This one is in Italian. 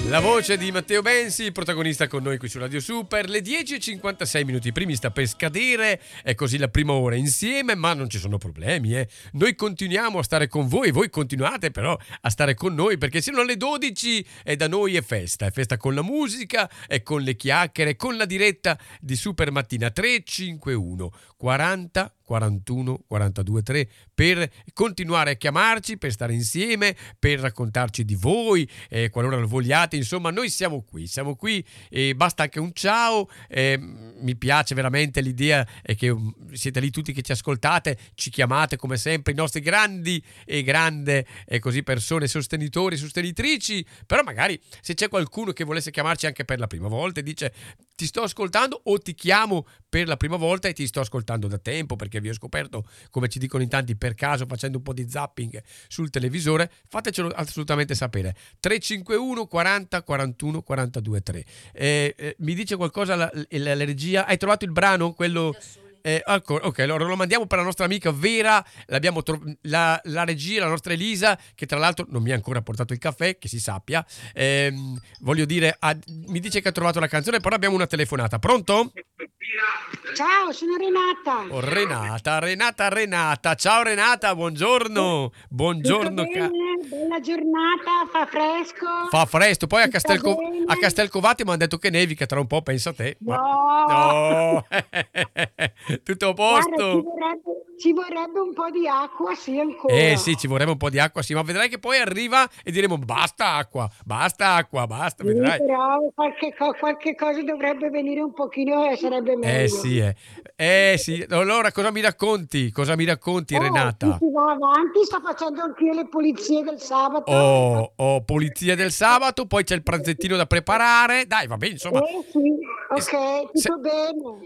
La voce di Matteo Bensi, protagonista con noi qui su Radio Super. Le 10:56 minuti primi sta per scadere, è così la prima ora insieme, ma non ci sono problemi, eh. Noi continuiamo a stare con voi continuate però a stare con noi, perché sino alle 12 è da noi è festa con la musica, è con le chiacchiere, con la diretta di Super Mattina. 351 40 41 42 3 per continuare a chiamarci, per stare insieme, per raccontarci di voi, qualora lo vogliate. Insomma, noi siamo qui e basta anche un ciao. Mi piace veramente l'idea che siete lì tutti che ci ascoltate, ci chiamate come sempre, i nostri grandi e grande così persone, sostenitrici. Però magari se c'è qualcuno che volesse chiamarci anche per la prima volta e dice ti sto ascoltando, o ti chiamo per la prima volta e ti sto ascoltando da tempo perché vi ho scoperto, come ci dicono in tanti, per caso facendo un po' di zapping sul televisore, fatecelo assolutamente sapere. 351 40 41 42 3. Mi dice qualcosa la regia? Hai trovato il brano? Quello... ok, allora lo mandiamo per la nostra amica Vera. L'abbiamo la regia, la nostra Elisa, che tra l'altro non mi ha ancora portato il caffè, che si sappia. Voglio dire, mi dice che ha trovato la canzone, però abbiamo una telefonata. Pronto? Ciao, sono Renata. Oh, Renata. Ciao Renata, buongiorno. Buongiorno. Tutto bene? Bella giornata, fa fresco. Fa fresco, poi a Castelcovate mi hanno detto che nevica tra un po', pensa a te. No. Tutto a posto. Guarda, ci vorrebbe un po' di acqua, sì, ancora. Sì, ci vorrebbe un po' di acqua, sì, ma vedrai che poi arriva e diremo basta acqua, sì, vedrai. Però qualche cosa dovrebbe venire un pochino e sarebbe meglio. Sì. Allora cosa mi racconti, Renata? Si va avanti, sto facendo anche le pulizie del sabato. Pulizia del sabato, poi c'è il pranzettino da preparare. Dai, va bene, insomma. Sì, ok, tutto bene.